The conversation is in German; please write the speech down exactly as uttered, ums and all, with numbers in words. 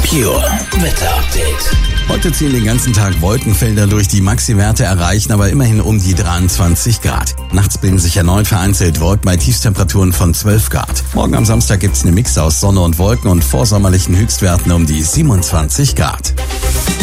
Pure Wetter Update. Heute ziehen den ganzen Tag Wolkenfelder durch, die Maxi-Werte erreichen aber immerhin um die dreiundzwanzig Grad. Nachts bilden sich erneut vereinzelt Wolken bei Tiefstemperaturen von zwölf Grad. Morgen am Samstag gibt's eine Mix aus Sonne und Wolken und vorsommerlichen Höchstwerten um die siebenundzwanzig Grad.